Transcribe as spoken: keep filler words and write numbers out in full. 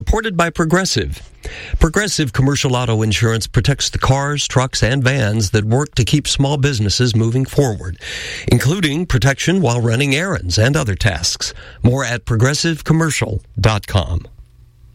supported by Progressive. Progressive Commercial Auto Insurance protects the cars, trucks, and vans that work to keep small businesses moving forward, including protection while running errands and other tasks. More at progressive commercial dot com.